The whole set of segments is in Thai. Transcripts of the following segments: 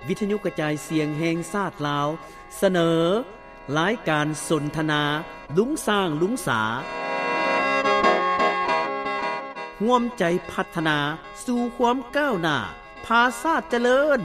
วิทยุกระจายเสียงแห่งชาติลาวเสนอรายการสนทนาลุงสร้างลุงสาร่วมใจพัฒนาสู่ความก้าวหน้าพาชาติเจริญ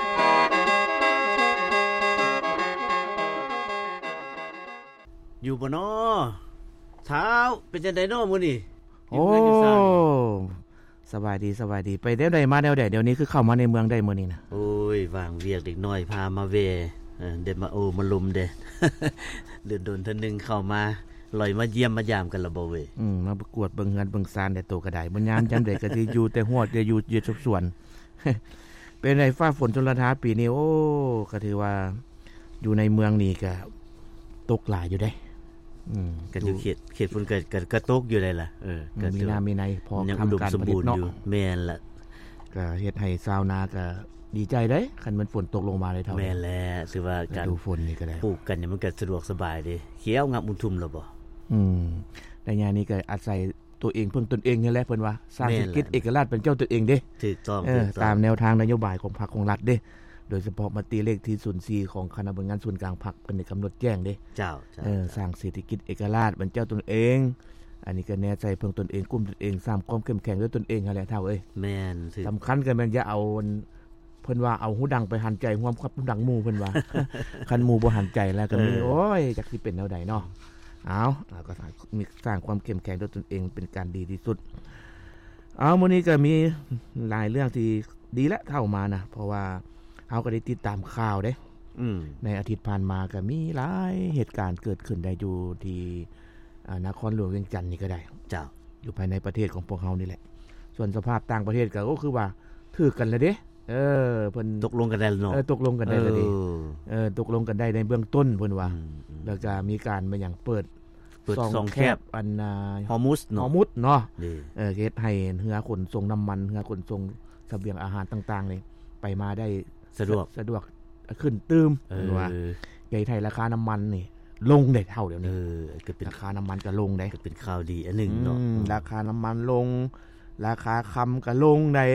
อยู่บ่น้อเท้าเป็นจังได๋น้อมื้อนี้โอ้สบายดีไปแนวใดมาแนวใดเดี๋ยวนี้คือเข้ามาในเมืองได้มื้อนี้นะโอ้ยวางเวียกเด็กน้อยพามาแวเด็ดมาโอมาลุมเด้ เดือนโดนเทื่อนึงเข้ามาลอยมาเยี่ยมมายามกันละบ่เว้ยมาประกวดเบิ่งเฮือนเบิ่งซานได้โตก็ได้บ่ยามจำได้ก็สิอยู่แต่ฮอดจะอยู่ทุกส่วน เป็นไงฟ้าฝนชลทาปีนี้โอ้ก็ถือว่าอยู่ในเมืองนี่ก็ตกหลายอยู่เด้ก็อยู่เขตฝนก็ตกอยู่ได้ล่ะก็มีน้ามีในพอทำการผลิตเนาะแม่นล่ะก็เฮ็ดให้ชาวนาก็ดีใจเด้คันมันฝนตกลงมาเลยเท่าแม่นแล้วถือว่าการดูฝนนี่ก็ได้ปลูกกันเนี่ยมันก็สะดวกสบายเด้เขียวงามอุ่นทุ่มแล้วบ่แต่ยามนี้ก็อาศัยตัวเองเพิ่งตนเองนี่แหละเพิ่นว่าสร้างเศรษฐกิจเอกราชเป็นเจ้าตัวเองเด้ถูกต้องตามแนวทางนโยบายของพรรคของรัฐเด้โดยเฉพาะมติเลขที่04ของคณะบริหารส่วนกลางพรรคเพิ่นได้กำหนดแจ้งเด้เจ้าสร้างเศรษฐกิจเอกราชเป็นเจ้าตนเองอันนี้ก็แน่ใจเพิ่งตนเองกุมตนเองสร้างความเข้มแข็งด้วยตนเองนั่นแหละเท่าเอ้ยแม่นสำคัญก็แม่นอย่าเอาเพิ่นว่าเอาหูดังไปหันใจร่วมกับหูดังหมู่เพิ่นว่า คันหมู่บ่หันใจแล้วก็มีโอ้ยจักสิเป็นแนวใดเนาะเอาก็มีสร้างความเข้มแข็งด้วยตนเองเป็นการดีที่สุดเอามื้อนี้ก็มีหลายเรื่องที่ดีและเข้ามานะเพราะว่าเฮาก็ได้ติดตามข่าวเด้ในอาทิตย์ผ่านมาก็มีหลายเหตุการณ์เกิดขึ้นได้อยู่ที่นครหลวงเวียงจันทน์นี่ก็ได้เจ้าอยู่ภายในประเทศของพวกเฮานี่แหละส่วนสภาพต่างประเทศก็คือว่าถือกันแล้วเด้เพิ่นตกลงกันได้เนาะตกลงกันได้แล้วดิตกลงกันได้ในเบื้องต้นเพิ่นว่าแล้วก็มีการมาอย่างเปิดซองแคบอันฮอร์มุสเนาะเฮ็ดให้เรือขนส่งน้ำมันเรือขนส่งเสบียงอาหารต่างๆนี่ไปมาได้สะดวกขึ้นตื้มเพิ่นว่าใหญ่ไทยราคาน้ำมันนี่ลงได้เท่าเดี๋ยวนี้ก็เป็นราคาน้ำมันก็ลงได้ก็เป็นข่าวดีอันนึงเนาะราคาน้ำมันลงราคาคำก็ลงได้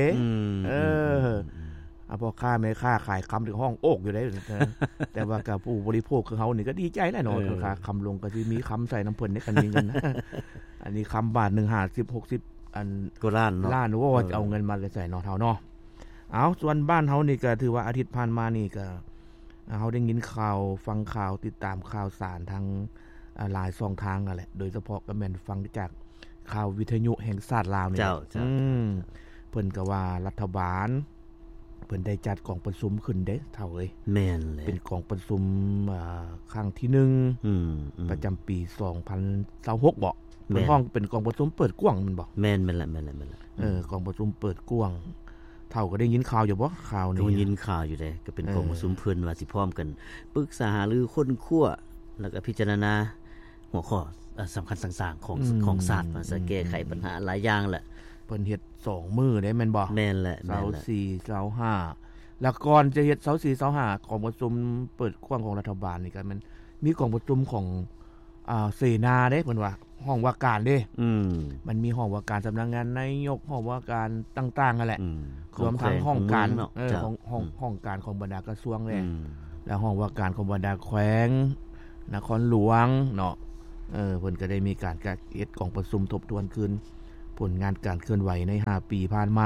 พ่อค้าแม่ค้าขายคำถึงห้องโอกอยู่ได้ แต่ว่ากับผู้บริโภคคือเฮานี่ก็ดีใจแน่นอนราคาคำลงก็สิมีคำใส่น้ำเพิ่นในคันมีเงินนะ อันนี้คำบาท1 50 60อันก็ล้านเนาะล้านว่าเอาเงินมาใส่เนาะเท่าเนาะเอาส่วนบ้านเฮานี่ก็ถือว่าอาทิตย์ผ่านมานี่ก็เฮาได้ยินข่าวฟังข่าวติดตามข่าวสารทางหลายช่องทางนั่นแหละโดยเฉพาะก็แม่นฟังจากข่าววิทยุแห่งชาติลาวนี่เพิ่นก็ว่ารัฐบาลเพิ่นได้จัดกองประชุมขึ้นเด้เท่าเอ้ยแม่นเลยเป็นกองประชุมครั้งที่1ประจำปี2026บ่เป็นห้องเป็นกองประชุมเปิดกว้างมันบ่แม่นๆล่ะกองประชุมเปิดกว้างเท่าก็ได้ยินข่าวอยู่บ่ข่าวนี้ได้ยินข่าวอยู่เด้ก็เป็นกองประชุมเพิ่นว่าสิพร้อมกันปรึกษาหารือค้นคว้าแล้วก็พิจารณาหัวข้อสำคัญต่างๆของชาติมาแก้ไขปัญหาหลายอย่างแหละเพิ่นเฮ็ด2มื้อได้แม่นบ่แม่นแหละ 24 25แล้วก่อนจะเฮ็ด24 25กองประชุมเปิดกว้างของรัฐบาลนี่ก็มันมีกองประชุมของเสนาเด้เพิ่นว่าห้องว่าการเด้มันมีห้องว่าการสำนักงานนายกห้องว่าการต่างๆนั่นแหละรวมทั้งห้องการของห้องการของบรรดากระทรวงเลยแล้วห้องว่าการของบรรดาแขวงนครหลวงเนาะเพิ่นก็ได้มีการเฮ็ดกองประชุมทบทวนคืนผลงานการเคลื่อนไหวใน5ปีผ่านมา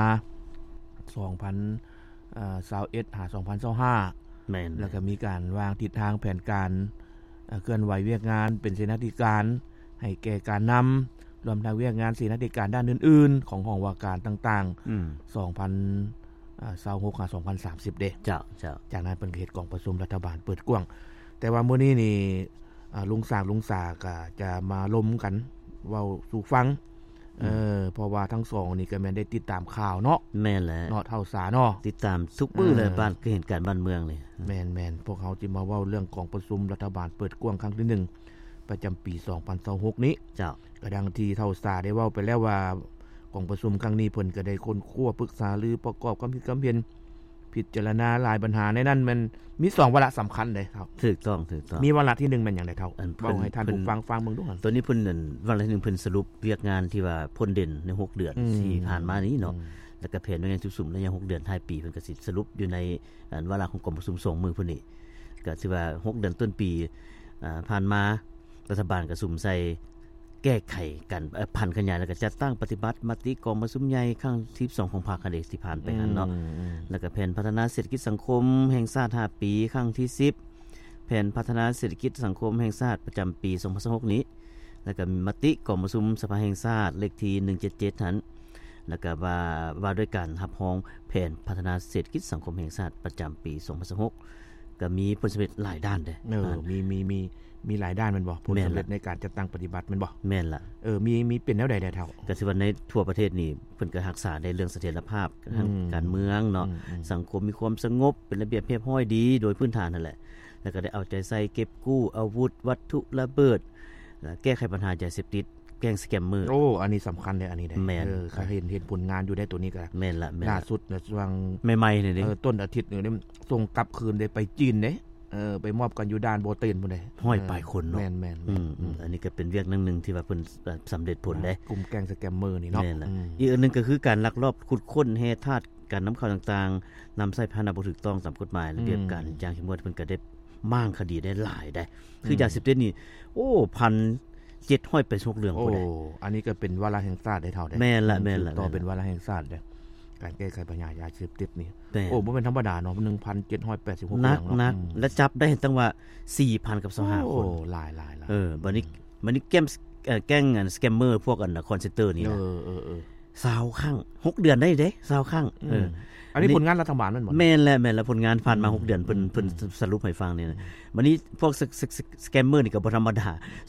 2021 2025 แม่นแล้วก็มีการวางทิศทางแผนการเคลื่อนไหวเวียกงานเป็นเสนาธิการให้แก่การนำรวมทั้งเวียกงานเสนาธิการด้านอื่นๆของห้องว่าการต่างๆ2026 2030เด้เจ้าจากนั้นเป็นเฮ็ดกองประชุมรัฐบาลเปิดกว้างแต่ว่ามื้อนี้นี่ลุงสาก็จะมาล้มกันเว้าสู่ฟังเพราะว่าทั้ง2นี่ก็แม่นได้ติดตามข่าวเนาะแม่นแหละเนาะเท่าสาเนาะติดตามทุกมื้อเลยบ้านก็เห็นการบ้านเมืองเลยแม่นพวกเขาสิมาเว้าเรื่องกองประชุมรัฐบาลเปิดกว้างครั้งที่1ประจำปี2026นี้เจ้าก็ดังที่เท่าสาได้เว้าไปแล้วว่ากองประชุมครั้งนี้เพิ่นก็ได้ค้นคว้าปรึกษาหรือประกอบความคิดความเห็นพิจารณาหลายปัญหาในนั้นมันมี2วาระสำคัญเลยครับถูกต้องมีวาระที่1แม่นหยังได้เท่าเว้าให้ท่านผู้ฟังเบิ่งดูหั่นตัวนี้เพิ่นนั่นวาระที่1เพิ่นสรุปเวียกงานที่ว่าพ้นเด่นใน6เดือนที่ผ่านมานี้เนาะแล้วก็แผนงานสุ่มระยะ6เดือนท้ายปีเพิ่นก็สิสรุปอยู่ในวาระของกรมประชุม2มื้อพุ่นนี่ก็ถือว่า6เดือนต้นปีผ่านมารัฐบาลก็สุ่มใส่แก้ไขกันพันขยายแล้วก็จัดตั้งปฏิบัติมติกองประชุมใหญ่ครั้งที่2ของภาคการที่ผ่านไปหั่นเนาะแล้วก็แผนพัฒนาเศรษฐกิจสังคมแห่งชาติ5ปีครั้งที่10แผนพัฒนาเศรษฐกิจสังคมแห่งชาติประจำปี2026นี้แล้วก็มติกองประชุมสภาแห่งชาติเลขที่177หั่นแล้วก็ว่าด้วยการรับรองแผนพัฒนาเศรษฐกิจสังคมแห่งชาติประจำปี2026ก็มีผลสำเร็จหลายด้านเด้มีหลายด้านแม่นบ่ผลสำเร็จในการจัดตั้งปฏิบัติแม่นบ่แม่นล่ะมีเป็นแนวใดได้เท่าก็สิว่าในทั่วประเทศนี่เพิ่นก็รักษาได้เรื่องเสถียรภาพทางการเมืองเนาะสังคมมีความสงบเป็นระเบียบเรียบร้อยดีโดยพื้นฐานนั่นแหละแล้วก็ได้เอาใจใส่เก็บกู้อาวุธวัตถุระเบิดแก้ไขปัญหายาเสพติดแก้งสแกมเมอร์อันนี้สำคัญเลยอันนี้ได้ก็เห็นผลงานอยู่ได้ตัวนี้ก็แม่นล่ะล่าสุดน่ะช่วงใหม่ๆนี่ต้นอาทิตย์นี่ส่งกลับคืนได้ไปจีนเด้ไปมอบกันอยู่ด้านโบเตนพุ่นเด้ห้อยปลายคนเนาะแม่นๆอันนี้ก็เป็นเวียกนึงที่ว่าเพิ่นสำเร็จผลได้กลุ่มแก๊งสแกมเมอร์นี่เนาะอีกอันนึงก็คือการลักลอบขุดค้นแร่ธาตุการนําเข้าต่างๆนําใช้พาหนะบ่ถูกต้องตามกฎหมายระเบียบการอย่างเข้มงวดเพิ่นก็ได้ม้างคดีได้หลายได้คือยาเสพติดนี่1,786เรื่องพุ่นได้อันนี้ก็เป็นวาระแห่งชาติได้เท่าได้แม่นล่ะต่อเป็นวาระแห่งชาติได้การแก้ไขปัญหายาเสพติดนี่บ่แม่นธรรมดาเนาะ 1,786 เรื่องเนาะและจับได้ตั้งว่า 4,000 กับ25คนหลายบัดนี้แก๊งสแกมเมอร์พวกคอนเซ็นเตอร์นี่นะ20ครั้ง6เดือนได้เด้20ครั้งอันนี้ผลงานรัฐบาลนั่นบ่แม่นแล้วผลงานผ่านมา6เดือนเพิ่นสรุปให้ฟังนี่นะบัดนี้พวกสแกมเมอร์นี่ก็บ่ธรรมดา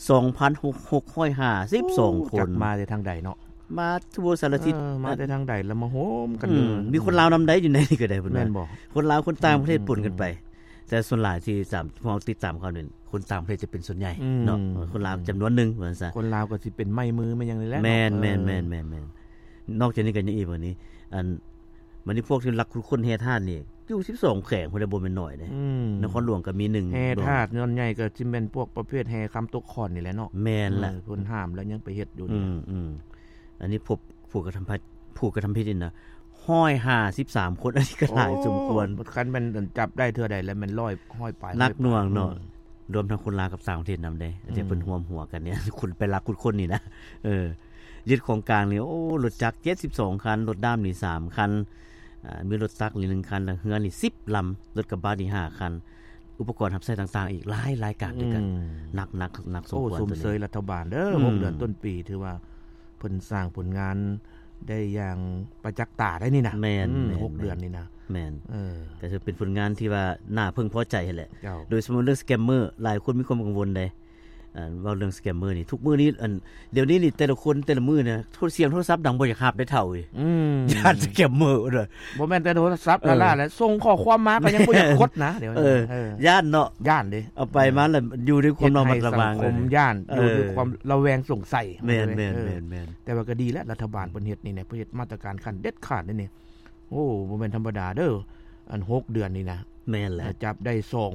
2,652 คนจัดมาได้ทางใดเนาะมาทั่วสารทิศมาได้ทางใดแล้วมาโหมกันมีคนลาวนําได้อยู่ในนี่ก็ได้พุ่นแม่นบ่คนลาวคนต่างประเทศปนกันไปแต่ส่วนหลายที่พอติดตามเขานี่คนต่างประเทศจะเป็นส่วนใหญ่เนาะคนลาวจํานวนนึงว่าซั่นคนลาวก็สิเป็นไม้มือมันอย่างนี้แหละแม่นนอกจากนี้ก็ยังอีกว่านี้มันนี่พวกที่รักคนแห่ธาตุนี่อยู่12แขวงพุ่นได้บ่แม่นน้อยเด้นครหลวงก็มี1 แห่ธาตุย้อนใหญ่ก็สิแม่นพวกประเภทแห่คำตกขอนนี่แหละเนาะแม่นล่ะเพิ่นห้ามแล้วยังไปเฮ็ดอยู่นี่อันนี้พบผู้กระทำผิดนี่นะ153คนอันนี้ก็หลายสมควรคันมันจับได้เทื่อใดแล้วมันห้อยไปนักหน่วงเนาะรวมทั้งคนลาวกับต่างประเทศนำได้จะเพิ่นร่วมหัวกันเนี่ยคุณไปรักคุณคนนี่นะยึดของกลางนี่รถจักร72คันรถด้ามนี่3คันมีรถตักนี่1คันแล้วเรือนี่10ลำรถกระบะนี่5คันอุปกรณ์รับใช้ต่างๆอีกหลายรายการด้วยกันหนักสมควรสมเสยรัฐบาลเด้อ6เดือนต้นปีถือว่าเพิ่นสร้างผลงานได้อย่างประจักษ์ตาได้นี่นะแม่น 6เดือนนี่นะแม่นก็จะเป็นผลงานที่ว่าน่าพึงพอใจแหละโดยสมมุติเรื่องสแกมเมอร์หลายคนมีความกังวลได้ว่าเรื่องสแกมเมอร์นี่ทุกมื้อนี้เดี๋ยวนี้นี่แต่ละคนแต่ละมื้อเนี่ยเสียงโทรศัพท์ดังบ่อยากรับได้เท่าอีญาติสแกมเมอร์เด้อบ่แม่นแต่โทรศัพท์ล่ะแล้วส่งข้อความมาก็ยังบ่อยากกดนะเดี๋ยวย่านเนาะย่านเด้เอาไปมาแล้วอยู่ด้วยความระมัดระวังสังคมย่านอยู่ด้วยความระแวงสงสัยแม่นแต่ว่าก็ดีแล้วรัฐบาลเพิ่นเฮ็ดนี่เนี่ยเพิ่นเฮ็ดมาตรการขั้นเด็ดขาดนี่บ่แม่นธรรมดาเด้ออัน6เดือนนี่นะแม่นแหละจับได้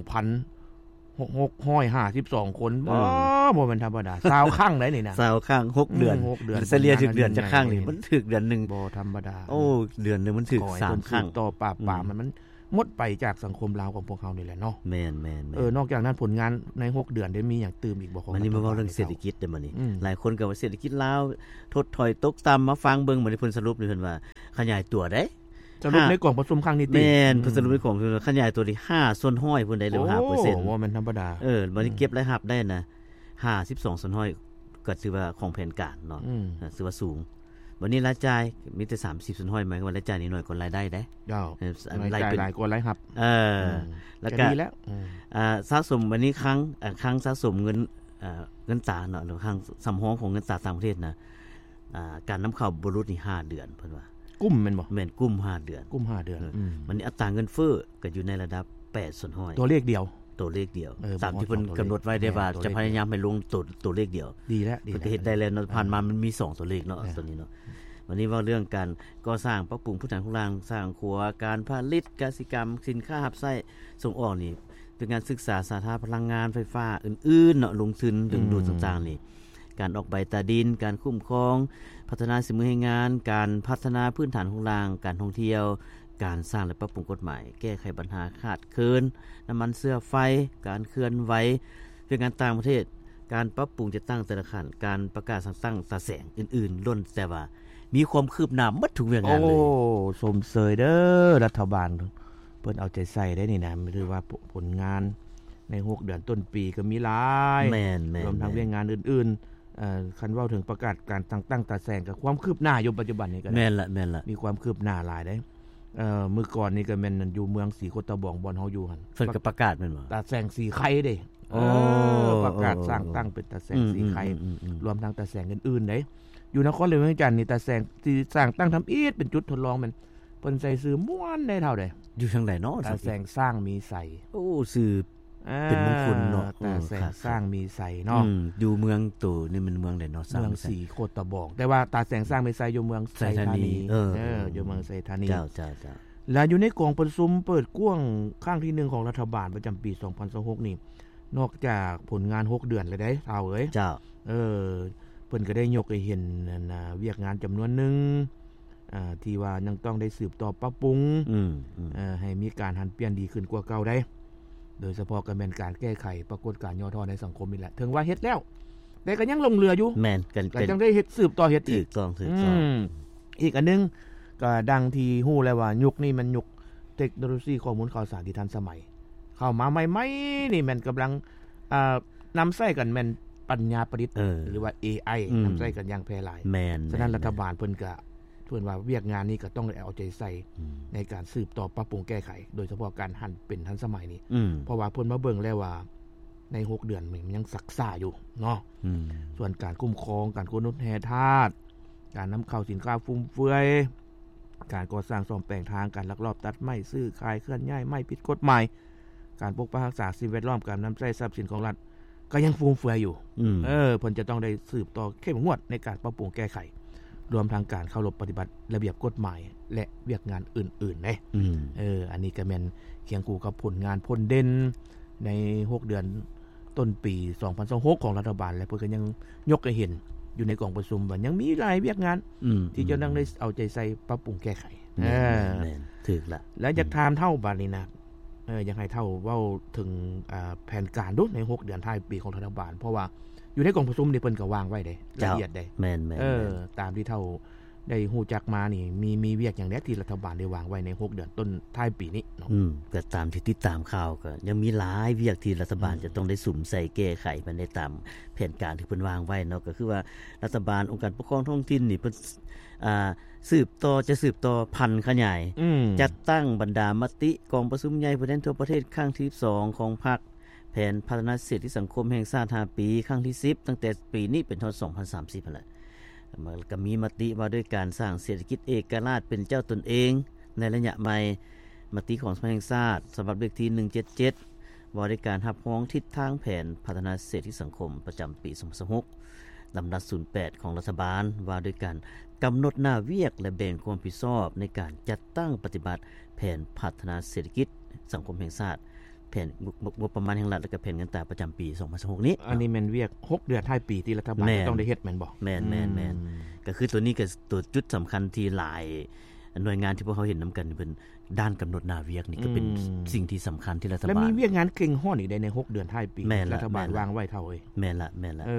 2,652 คนบ่แม่นธรรมดา20ครั้งได้นี่นะ 20ครั้ง6เดือนเฉลี่ยถึงเดือนจะครั้งนี่มันถึกเดือนนึงบ่ธรรมดาเดือนนึงมันถึก3ครั้งต่อปราบปรามมันหมดไปจากสังคมลาวของพวกเฮานี่แหละเนาะแม่นนอกจากนั้นผลงานใน6เดือนได้มีหยังตื่มอีกบ่ของมันนี่มาเว้าเรื่องเศรษฐกิจเด้อมื้อนี้หลายคนก็ว่าเศรษฐกิจลาวถดถอยตกต่ำมาฟังเบิ่งมื้อนี้เพิ่นสรุปนี่เพิ่นว่าขยายตัวได้สรุปในกล่องประชุมครั้งนี้ติแม่นเพิ่นสรุปในกล่องคือขยายตัวที่5%พุ่นได้หรือ 5% บ่แม่นธรรมดาบัดนี้เก็บรายรับได้นะ52%ก็ถือว่าของแผนการเนาะถือว่าสูงวันนี้รายจ่ายมีแต่30%หมายความว่ารายจ่ายนี่น้อยกว่ารายได้เด้รายจ่ายหลายกว่ารายรับแล้วก็ดีแล้วสะสมวันนี้ครั้งสะสมเงินตราเนาะหรือครั้งสำรองของเงินตราต่างประเทศนะการนําเข้าบ่รุษนี่5เดือนเพิ่นว่ากุมแม่นบ่แม่นกุม5เดือนวันนี้อัตราเงินเฟ้อก็อยู่ในระดับ 8% ตัวเลขเดียวตามที่เพิ่นกําหนดไว้ได้ว่าจะพยายามให้ลงตัวเลขเดียวดีแล้วเพิ่นก็เฮ็ดได้แล้วผ่านมามันมี2ตัวเลขเนาะตัวนี้เนาะวันนี้ว่าเรื่องการก่อสร้างปรับปรุงพื้นฐานของรางสร้างครัวการผลิตกสิกรรมสินค้ารับใช้ส่งออกนี่เป็นการศึกษาสาธารณพลังงานไฟฟ้าอื่นๆเนาะลงทุนดึงดูดต่างๆนี่การออกใบตาดินการคุ้มครองพัฒนาสิ่งมือให้งานการพัฒนาพื้นฐานของรางการท่องเที่ยวการสร้างและปรับปรุงกฎหมายแก้ไขปัญหาขาดเคินน้ำมันเสื้อไฟการเคลื่อนไหวเรื่องการต่างประเทศการปรับปรุงจัดตั้งธนาคารการประกาศตั้งตาแสงอื่นๆล้นแต่ว่ามีความคืบหน้าหมดทุกเรื่องงานเลยสมเสยเด้อรัฐบาลเพิ่นเอาใจใส่ได้นี่นะหรือว่าผลงานใน6เดือนต้นปีก็มีหลายแม่นรวมทั้งเรื่องงานอื่นๆคันเว้าถึงประกาศการตั้งตาแสงกับความคืบหน้าอยู่ปัจจุบันนี้ก็แม่นละมีความคืบหน้าหลายได้มื้อก่อนนี่ก็แม่นอยู่เมืองศรีโคตะบองบ่อนเฮาอยู่หั่นเพิ่นก็ประกาศแม่นบ่ตาแสงสีไข่เด้ประกาศสร้างตั้งเป็นตาแสงสีไข่รวมทั้งตาแสงอื่นๆเด้อยู่นครหลวงเวียงจันทน์นี่ตาแสงที่สร้างตั้งทำอีกเป็นจุดทดลองมันเพิ่นใส่ชื่อม่วนได้เท่าใดอยู่ทางใดเนาะตาแสงสร้างมีใสชื่อเป็นมงคลเนาะตาแสงสร้างมีใสเนาะอยู่เมืองตู่นี่มันเมืองใดเนาะเมืองศรีโคตะบองแต่ว่าตาแสงสร้างมีใสอยู่เมืองไสธานีอยู่เมืองไสธานีเจ้าแล้วอยู่ในกองประชุมเปิดกว้างครั้งที่1ของรัฐบาลประจำปี2026นี่นอกจากผลงาน6เดือนเลยได้เฒ่าเอ้ยเจ้าเพิ่นก็ได้ยกให้เห็นเวียกงานจำนวนนึงที่ว่ายังต้องได้สืบต่อปรับปรุงให้มีการหันเปลี่ยนดีขึ้นกว่าเก่าได้โดยเฉพาะก็แม่นการแก้ไขปรากฏการณ์ย่อท่อในสังคมนี่แหละถึงว่าเฮ็ดแล้วแต่ก็ยังลงเรืออยู่แม่นกันก็จังได้เฮ็ดสืบต่อเฮ็ดอีกอีกอันนึงก็ดังที่ฮู้แล้วว่ายุคนี้มันยุคเทคโนโลยีข้อมูลข่าวสารที่ทันสมัยเข้ามาใหม่ๆนี่แม่นกำลังนำใช้กันแม่นปัญญาประดิษฐ์หรือว่า AI นำใช้กันอย่างแพร่หลายฉะนั้นรัฐบาลเพิ่นก็ว่าเวียกงานนี้ก็ต้องเอาใจใส่ในการสืบต่อปรับปรุงแก้ไขโดยเฉพาะการหันเป็นทันสมัยนี้เพราะว่าเพิ่นมาเบิ่งแล้วว่าใน6เดือนมันยังศักษาอยู่เนาะส่วนการคุ้มครองการกำหนดแห่ธาตุการนำเข้าสินค้าฟุ่มเฟือยการก่อสร้างซ่อมแปลงทางการลักลอบตัดไม้ซื้อขายเคลื่อนย้ายไม้ผิดกฎหมายการปกปักรักษาสิ่งแวดล้อมการนำใช้ทรัพย์สินของรัฐก็ยังฟุ่มเฟือยอยู่เพิ่นจะต้องได้สืบต่อเข้มงวดในการปรับปรุงแก้ไขรวมทางการเคารพปฏิบัติระเบียบกฎหมายและเวียกงานอื่นๆเด้อันนี้ก็แม่นเคียงคู่กับผลงานพ้นเด่นใน6เดือนต้นปี2026ของรัฐบาลและเพิ่นก็ยังยกให้เห็นอยู่ในกองประชุมว่ายังมีหลายเวียกงานที่จะต้องได้เอาใจใส่ปรับปรุงแก้ไขถูกละแล้วอยากถามเท่าบัดนี้นะอยากให้เท่าเว้าถึงแผนการดูใน6เดือนท้ายปีของรัฐบาลเพราะว่าอยู่ในกองประชุมนี่เพิ่นก็วางไว้ได้ละเอียดได้แม่นตามที่เท่าได้ฮู้จักมานี่มีเวียกอย่างนี้ที่รัฐบาลได้วางไว้ใน6เดือนต้นท้ายปีนี้เนาะก็ตามที่ติดตามข่าวก็ยังมีหลายเวียกที่รัฐบาลจะต้องได้สุ่มใส่แก้ไขไปในตามแผนการที่เพิ่นวางไว้เนาะก็คือว่ารัฐบาลองค์การปกครองท้องถิ่นนี่เพิ่นสืบต่อพันขยายจัดตั้งบรรดามติกองประชุมใหญ่ผู้แทนทั่วประเทศครั้งที่12ของพรรคแผนพัฒนาเศรษฐกิจสังคมแห่งชาติ5ปีครั้งที่10ตั้งแต่ปีนี้เป็นถึง2030นั่นแหละมันก็มีมติว่าด้วยการสร้างเศรษฐกิจเอกราชเป็นเจ้าตนเองในระยะใหม่มติของสภาแห่งชาติฉบับเลขที่177ว่าด้วยการรับรองทิศทางแผนพัฒนาเศรษฐกิจสังคมประจำปี2026ลำดับ08ของรัฐบาลว่าด้วยการกำหนดหน้าเวียกและแบ่งความรับผิดชอบในการจัดตั้งปฏิบัติแผนพัฒนาเศรษฐกิจสังคมแห่งชาติแผนงบประมาณแห่งรัฐและก็แผนเงินตราประจำปี2026นี้อันนี้แม่นเวียก6เดือนท้ายปีที่รัฐบาลต้องได้เฮ็ดแม่นบ่แม่นก็คือตัวนี้ก็ตัวจุดสำคัญที่หลายหน่วยงานที่พวกเขาเห็นนํากันเพิ่นด้านกำหนดหน้าเวียกนี่ก็เป็นสิ่งที่สำคัญที่รัฐบาลแล้วมีเวียกงานเก่งฮ้อนอีกได้ใน6เดือนท้ายปีรัฐบาลวางไว้เท่าเอ้ยแม่นละ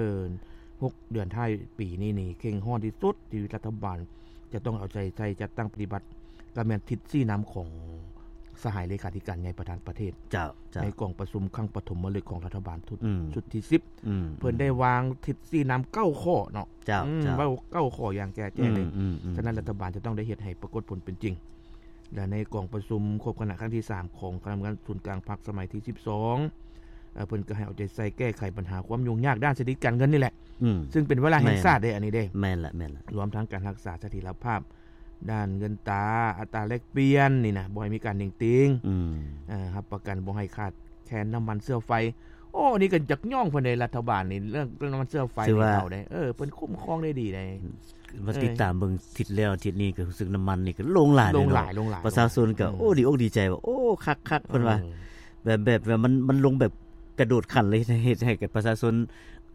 6เดือนท้ายปีนี้นี่เก่งฮ้อนที่สุดที่รัฐบาลจะต้องเอาใจใส่จัดตั้งปฏิบัติก็แม่นทิศชี้นําของสหายเลขาธิการใหญ่ประธานประเทศเจ้าในกองประชุมครั้งปฐมฤกษ์ของรัฐบาลชุดที่10เพิ่นได้วางทิศชี้นํา9ข้อเนาะเจ้าว่า9ข้ออย่างแก่แจ้เลยฉะนั้นรัฐบาลจะต้องได้เฮ็ดให้ปรากฏผลเป็นจริงและในกองประชุมครบคณะครั้งที่3ของคณะกรรมการศูนย์กลางพรรคสมัยที่12เพิ่นก็ให้เอาใจใส่แก้ไขปัญหาความยุ่งยากด้านเศรษฐกิจการเงินนี่แหละซึ่งเป็นเวลาแห่งชาติได้อันนี้เด้แม่นละรวมทั้งการรักษาเสถียรภาพด้านเงินตราอัตราแลกเปลี่ยนนี่นะบ่ให้มีการนิ่งติงครับประกันบ่ให้ขาดแคลนน้ำมันเสื้อไฟโอ้นี่ก็จักย่องเพิ่นในรัฐบาลนี่เรื่องน้ำมันเสื้อไฟนี่เฮาได้เพิ่นคุ้มครองได้ดีได้ว่าติดตามเบิ่งทิศแล้วทิศนี้ก็รู้สึกน้ำมันนี่ก็ลงหลายประชาชนก็โอ้ดีอกดีใจว่าโอ้คักๆเพิ่นว่าแบบมันลงแบบกระโดดขั้นเลยเฮ็ดให้กับประชาชน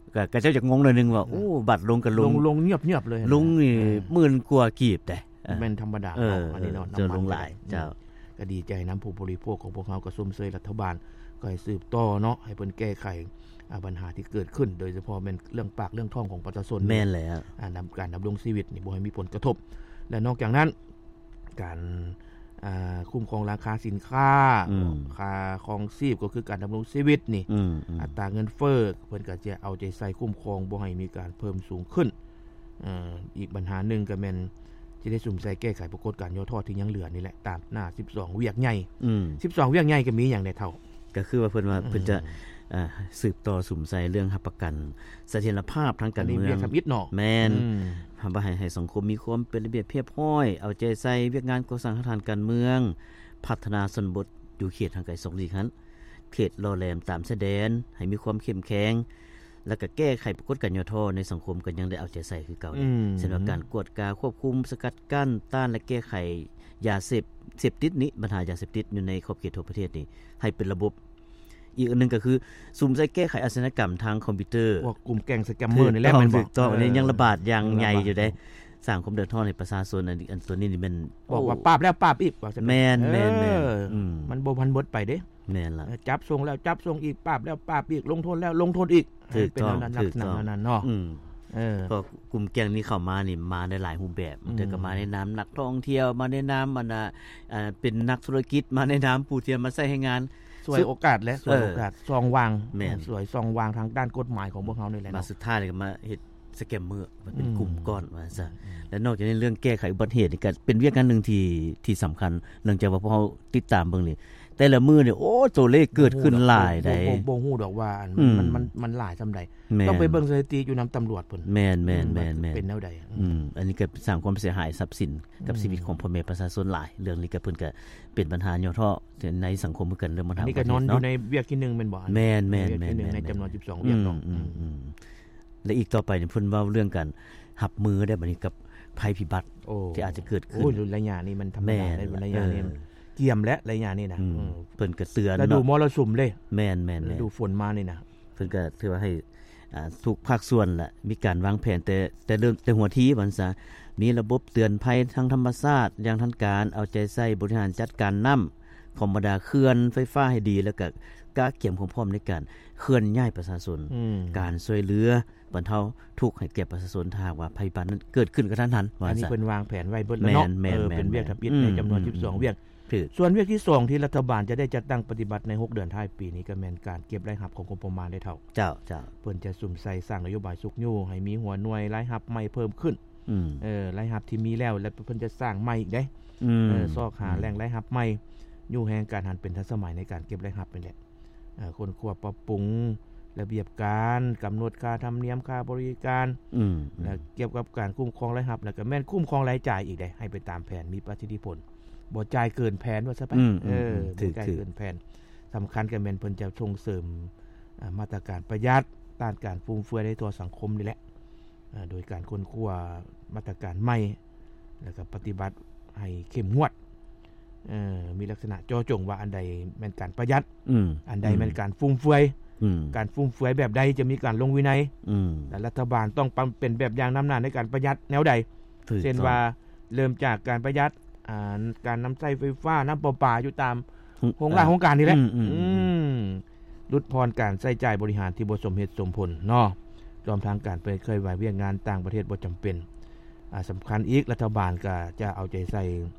ก็เจ้าจะงงหน่อยนึงว่าโอ้บัตรลงก็ลงเงียบๆเลยลงนี่10,000กว่ากีบได้แม่นธรรมดาอันนี้เนาะจะลงหลายเจ้าก็ดีใจนำผู้บริโภคของพวกเฮาก็ซุมเซยรัฐบาลก็ให้สืบต่อเนาะให้เพิ่นแก้ไขปัญหาที่เกิดขึ้นโดยเฉพาะแม่นเรื่องปากเรื่องท้องของประชาชนแม่นแล้วการดำรงชีวิตนี่บ่ให้มีผลกระทบและนอกจากนั้นการคุ้มครองราคาสินค้าค่าครองชีพก็คือการดำรงชีวิตนี่อัตราเงินเฟ้อเพิ่นก็จะเอาใจใส่คุ้มครองบ่ให้มีการเพิ่มสูงขึ้นอีกปัญหานึงก็แม่นสิได้สุ่มใส่แก้ไขปรากฏการณ์ย่อท่อที่ยังเหลือนี่แหละตามหน้า12เวียกใหญ่12เวียกใหญ่ก็มีหยังได้เท่าก็คือว่าเพิ่นจะสืบต่อสุ่มใส่เรื่องรับประกันเสถียรภาพทางการเมืองแม่นบ่ให้สังคมมีความเป็นระเบียบเรียบร้อยเอาใจใส่เวียกงานก่อสร้างทางการเมืองพัฒนาชนบทอยู่เขตทางไกล2ลีกหันเขตรอแลมตามชายแดนให้มีความเข้มแข็งแล้วก็แก้ไขปรากฏการณ์ย่อท่อในสังคมก็ยังได้เอาใจใส่คือเก่าเช่นว่าการกวดกาควบคุมสกัดกั้นต้านและแก้ไขยาเสพติดนี้ปัญหายาเสพติดอยู่ในขอบเขตทั่วประเทศนี่ให้เป็นระบบอีกอันนึงก็คือสุ่มใส่แก้ไขอาชญากรรมทางคอมพิวเตอร์พวกกลุ่มแก๊งสแกมเมอร์นี่แหละมันถูกต้องอันนี้ยังระบาดอย่างใหญ่อยู่ได้สร้างความเดือดร้อนให้ประชาชนอันตัวนี้นี่มันบอกว่าปราบแล้วปราบอีกว่าแม่นมันบ่พันบดไปเด้แม่นล่ะจับส่งแล้วจับส่งอีกปราบแล้วปราบอีกลงโทษแล้วลงโทษอีกเป็นลักษณะนั้นเนาะเพราะกลุ่มแก๊งนี้เข้ามานี่มาในหลายรูปแบบเดี๋ยวก็มาในนามนักท่องเที่ยวมาในนามเป็นนักธุรกิจมาในนามผู้ที่มาใช้ให้งานสวยโอกาสและสวยโอกาสซองวางสวยซองวางทางด้านกฎหมายของพวกเฮานี่แหละมาสุดท้ายก็มาเฮ็ดสแกมเมอร์มันเป็นกลุ่มก้อนว่าซะและนอกจากนี้เรื่องแก้ไขอุบัติเหตุนี่ก็เป็นเวียกงานนึงที่สำคัญเนื่องจากว่าพวกเฮาติดตามเบิ่งนี่แต่ละมื้อนี่โอ้ตัวเลขเกิดขึ้นหลายได้บ่ฮู้ดอกว่ามันหลายซำใดต้องไปเบิ่งสถิติอยู่นำตำรวจเพิ่นแม่นๆๆเป็นแนวใดอันนี้ก็สร้างความเสียหายทรัพย์สินกับชีวิตของพ่อแม่ประชาชนหลายเรื่องนี้ก็เพิ่นก็เป็นปัญหาย่อท่อในสังคมเหมือนกันเรื่องปัญหานี่ก็นอนอยู่ในเวียกที่1แม่นบ่แม่นๆในจํานวน12เวียกเนาะและอีกต่อไปนี่เพิ่นเว้าเรื่องกันรับมือได้บัดนี้กับภัยพิบัติที่อาจจะเกิดขึ้นโอ้ระยะนี้มันธรรมดาได้ระยะนี้เกี่ยมและระยะนี้นะเพิ่นก็เตือนแล้วดูมรสุมเลยแม่นๆดูฝนมานี่นะเพิ่นก็ถือว่าให้ทุกภาคส่วนล่ะมีการวางแผนแต่เริ่มแต่หัวทีว่าซะมีระบบเตือนภัยทางธรรมชาติอย่างทันการเอาใจใส่บริหารจัดการน้ำธรรมดาเขื่อนไฟฟ้าให้ดีแล้วก็กะเก็บความพร้อมในการเคลื่อนย้ายประชาชนการช่วยเหลือบรรเทาทุกข์ให้แก่ประชาชนถ้าหากว่าภัยพิบัตินั้นเกิดขึ้นกระทันหันว่าอันนี้เพิ่นวางแผนไว้เบิดแล้วเนาะเป็นเวียกทับอิฐในจํานวน12เวียกส่วนเวียกที่2ที่รัฐบาลจะได้จัดตั้งปฏิบัติใน6เดือนท้ายปีนี้ก็แม่นการเก็บรายรับของงบประมาณได้เท่าเจ้าเพิ่นจะสุ่มใส่สร้างนโยบายสุกยู่ให้มีหัวหน่วยรายรับใหม่เพิ่มขึ้นรายรับที่มีแล้วเพิ่นจะสร้างใหม่อีกได้ซอกหาแหล่งรายรับใหม่อยู่แห่งการหันเป็นทันสมัยในการเก็บรายรับนี่แหละคนควบปรับปรุงระเบียบการกำหนดค่าธรรมเนียมค่าบริการและเกี่ยวกับการคุ้มครองรายรับแล้วก็แม่นคุ้มครองรายจ่ายอีกได้ให้ไปตามแผนมีประสิทธิผลบ่จ่ายเกินแผนว่าซะไปบ่จ่ายเกินแผนสำคัญก็แม่นเพิ่นจะส่งเสริมมาตรการประหยัดต้านการฟุ่มเฟือยในตัวสังคมนี่แหละโดยการค้นคว้ามาตรการใหม่แล้วก็ปฏิบัติให้เข้มงวดมีลักษณะจ่อจงว่าอันใดแม่นการประหยัดอันใดแม่นการฟุ่มเฟือยการฟุ่มเฟือยแบบใดจะมีการลงวินัยและรัฐบาลต้องเป็นแบบอย่างนำหน้าในการประหยัดแนวใดเช่นว่าเริ่มจากการประหยัดการนําใช้ไฟฟ้าน้ําประปาอยู่ตามโรงโรงการนี่แหละลดพรการใช้จ่ายบริหารที่บ่สมเหตุสมผลเนาะรวมทั้งการไปเคยไว้เวียกงานต่างประเทศบ่จําเป็นสำคัญอีกรัฐบาลก็จะเอาใจใส่